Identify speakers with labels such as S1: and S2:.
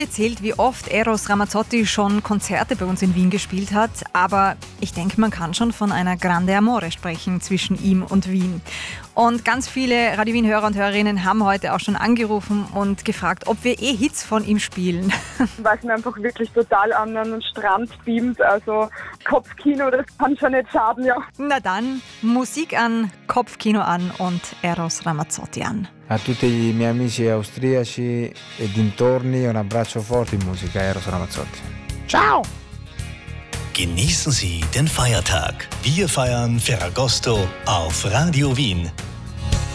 S1: Erzählt, wie oft Eros Ramazzotti schon Konzerte bei uns in Wien gespielt hat, aber ich denke, man kann schon von einer Grande Amore sprechen zwischen ihm und Wien. Und ganz viele Radio Wien-Hörer und Hörerinnen haben heute auch schon angerufen und gefragt, ob wir Hits von ihm spielen.
S2: Weil es mir einfach wirklich total an den Strand beamt, also Kopfkino, das kann schon nicht schaden, ja.
S1: Na dann, Musik an, Kopfkino an und Eros Ramazzotti an.
S3: A tutti i miei amici austriaci e dintorni un abbraccio forte in musica, Eros Ramazzotti. Ciao!
S4: Genießen Sie den Feiertag. Wir feiern Ferragosto auf Radio Wien.